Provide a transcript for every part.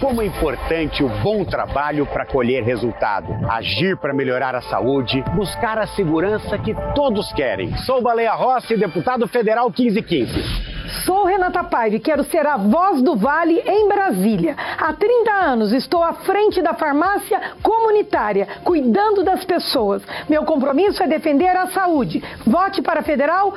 como é importante o bom trabalho para colher resultado. Agir para melhorar a saúde, buscar a segurança que todos querem. Sou Baleia Rossi, deputado federal 1515. Sou Renata Paiva e quero ser a voz do Vale em Brasília. Há 30 anos estou à frente da farmácia comunitária, cuidando das pessoas. Meu compromisso é defender a saúde. Vote para Federal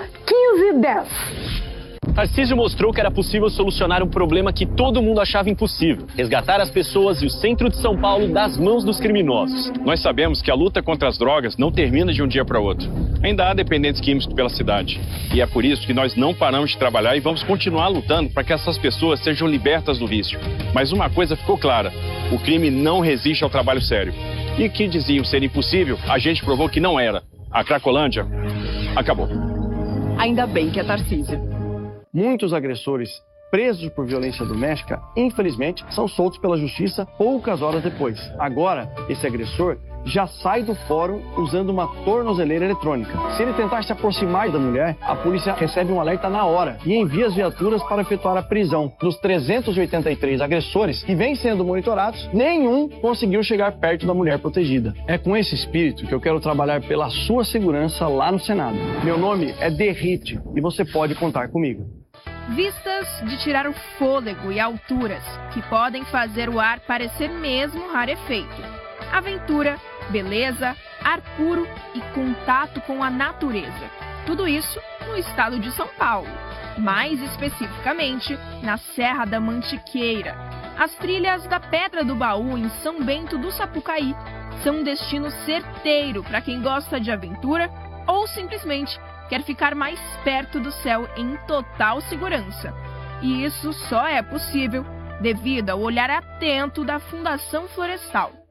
1510. Tarcísio mostrou que era possível solucionar um problema que todo mundo achava impossível: resgatar as pessoas e o centro de São Paulo das mãos dos criminosos. Nós sabemos que a luta contra as drogas não termina de um dia para outro. Ainda há dependentes químicos pela cidade. E é por isso que nós não paramos de trabalhar e vamos continuar lutando para que essas pessoas sejam libertas do vício. Mas uma coisa ficou clara: o crime não resiste ao trabalho sério. E que diziam ser impossível, a gente provou que não era. A Cracolândia acabou. Ainda bem que é Tarcísio. Muitos agressores presos por violência doméstica, infelizmente, são soltos pela justiça poucas horas depois. Agora, esse agressor já sai do fórum usando uma tornozeleira eletrônica. Se ele tentar se aproximar da mulher, a polícia recebe um alerta na hora e envia as viaturas para efetuar a prisão. Dos 383 agressores que vêm sendo monitorados, nenhum conseguiu chegar perto da mulher protegida. É com esse espírito que eu quero trabalhar pela sua segurança lá no Senado. Meu nome é Derrite e você pode contar comigo. Vistas de tirar o fôlego e alturas, que podem fazer o ar parecer mesmo rarefeito. Aventura, beleza, ar puro e contato com a natureza. Tudo isso no estado de São Paulo, mais especificamente na Serra da Mantiqueira. As trilhas da Pedra do Baú em São Bento do Sapucaí são um destino certeiro para quem gosta de aventura ou simplesmente quer ficar mais perto do céu em total segurança. E isso só é possível devido ao olhar atento da Fundação Florestal.